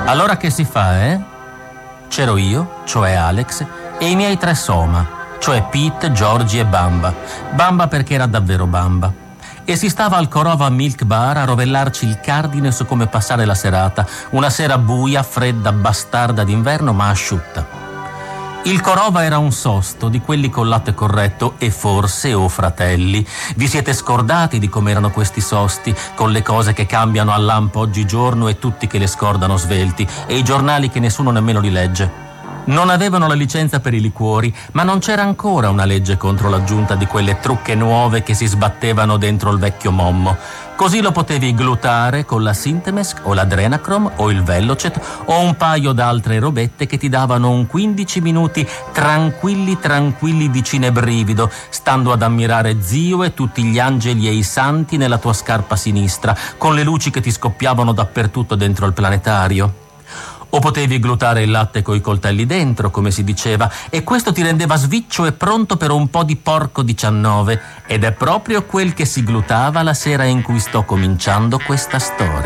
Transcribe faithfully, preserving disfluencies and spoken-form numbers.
Allora che si fa, eh? C'ero io, cioè Alex, e i miei tre soma, cioè Pete, Giorgi e Bamba. Bamba perché era davvero Bamba. E si stava al Korova Milk Bar a rovellarci il cardine su come passare la serata, una sera buia, fredda, bastarda d'inverno, ma asciutta. Il Korova era un sosto di quelli col latte corretto e forse, o oh fratelli, vi siete scordati di com'erano questi sosti, con le cose che cambiano a lampo oggigiorno e tutti che le scordano svelti, e i giornali che nessuno nemmeno li legge. Non avevano la licenza per i liquori, ma non c'era ancora una legge contro l'aggiunta di quelle trucche nuove che si sbattevano dentro il vecchio mommo. Così lo potevi glutare con la Sintemesk o l'Adrenachrome o il Velocet o un paio d'altre robette che ti davano un quindici minuti tranquilli tranquilli di cinebrivido, stando ad ammirare Zio e tutti gli angeli e i santi nella tua scarpa sinistra, con le luci che ti scoppiavano dappertutto dentro il planetario. O potevi glutare il latte coi coltelli dentro, come si diceva, e questo ti rendeva sviccio e pronto per un po' di porco diciannove, ed è proprio quel che si glutava la sera in cui sto cominciando questa storia.